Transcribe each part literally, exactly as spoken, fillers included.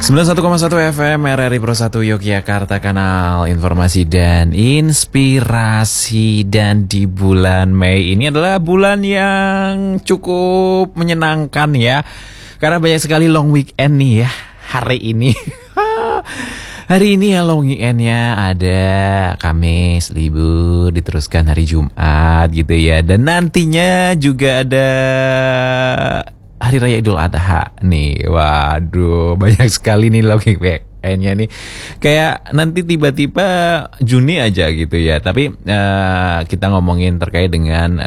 sembilan puluh satu koma satu F M R R I Pro satu Yogyakarta, kanal informasi dan inspirasi. Dan di bulan Mei ini adalah bulan yang cukup menyenangkan ya, karena banyak sekali long weekend nih ya hari ini. Hari ini ya long weekendnya ada Kamis libur, diteruskan hari Jumat gitu ya. Dan nantinya juga ada Hari Raya Idul Adha nih. Waduh, banyak sekali nih long weekendnya nih. Kayak nanti tiba-tiba Juni aja gitu ya. Tapi uh, kita ngomongin terkait dengan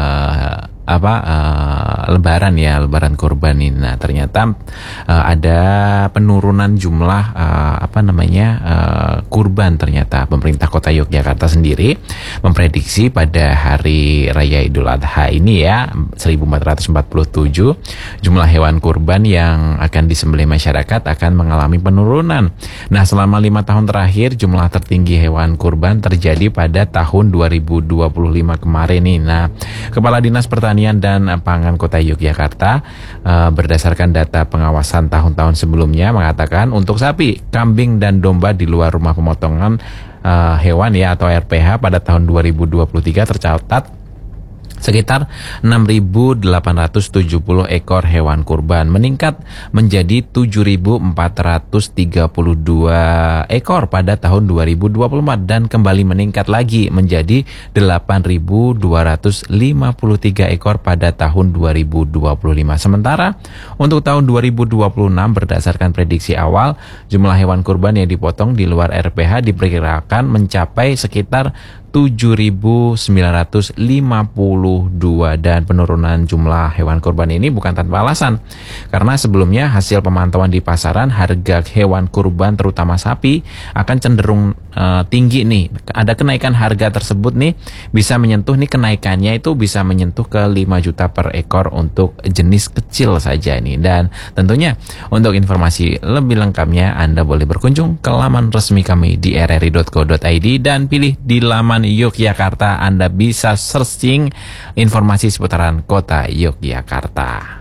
uh, apa uh, Lebaran ya, Lebaran kurban ini. Nah ternyata uh, ada penurunan jumlah uh, apa namanya uh, kurban. Ternyata pemerintah Kota Yogyakarta sendiri memprediksi pada Hari Raya Idul Adha ini ya, seribu empat ratus empat puluh tujuh, jumlah hewan kurban yang akan disembelih masyarakat akan mengalami penurunan. Nah selama lima tahun terakhir jumlah tertinggi hewan kurban terjadi pada tahun dua ribu dua puluh lima kemarin nih. Nah Kepala Dinas Pertanian dan Pangan Kota Yogyakarta uh, berdasarkan data pengawasan tahun-tahun sebelumnya mengatakan untuk sapi, kambing dan domba di luar rumah pemotongan uh, hewan ya atau R P H pada tahun dua ribu dua puluh tiga tercatat sekitar enam ribu delapan ratus tujuh puluh ekor hewan kurban, meningkat menjadi tujuh ribu empat ratus tiga puluh dua ekor pada tahun dua ribu dua puluh empat dan kembali meningkat lagi menjadi delapan ribu dua ratus lima puluh tiga ekor pada tahun dua ribu dua puluh lima. Sementara untuk tahun dua ribu dua puluh enam berdasarkan prediksi awal, jumlah hewan kurban yang dipotong di luar R P H diperkirakan mencapai sekitar tujuh ribu sembilan ratus lima puluh dua, dan penurunan jumlah hewan kurban ini bukan tanpa alasan, karena sebelumnya hasil pemantauan di pasaran harga hewan kurban terutama sapi akan cenderung uh, tinggi nih. Ada kenaikan harga tersebut nih bisa menyentuh nih kenaikannya itu bisa menyentuh ke lima juta per ekor untuk jenis kecil saja ini. Dan tentunya untuk informasi lebih lengkapnya Anda boleh berkunjung ke laman resmi kami di r r i dot co dot i d dan pilih di laman Yogyakarta. Anda bisa searching informasi seputaran Kota Yogyakarta.